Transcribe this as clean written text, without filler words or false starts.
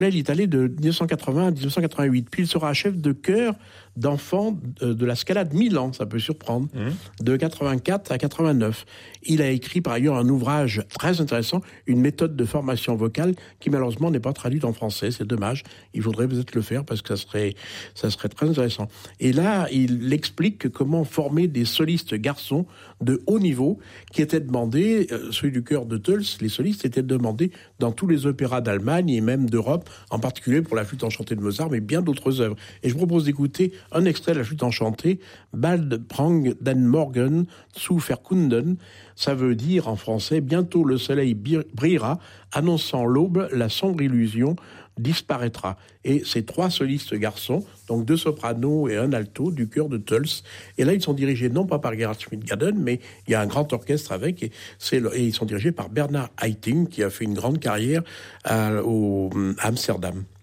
Là, il est allé de 1980 à 1988. Puis il sera chef de chœur d'enfants de la Scala de Milan, ça peut surprendre, de 84 à 89. Il a écrit par ailleurs un ouvrage très intéressant, une méthode de formation vocale qui malheureusement n'est pas traduite en français. C'est dommage. Il faudrait peut-être le faire parce que ça serait très intéressant. Et là, il explique comment former des solistes garçons de haut niveau qui étaient demandés, celui du chœur de Tölz, les solistes étaient demandés dans tous les opéras d'Allemagne et même d'Europe, en particulier pour la flûte enchantée de Mozart, mais bien d'autres œuvres. Et je vous propose d'écouter un extrait de la flûte enchantée, Bald prang den Morgen zu verkunden. Ça veut dire en français, bientôt le soleil brillera, annonçant l'aube, la sombre illusion disparaîtra. Et ces 3 solistes garçons, donc 2 sopranos et un alto du chœur de Tölz. Et là, ils sont dirigés non pas par Gerhard Schmidt-Gaden, mais il y a un grand orchestre avec, et ils sont dirigés par Bernard Haitink, qui a fait une grande carrière à Amsterdam.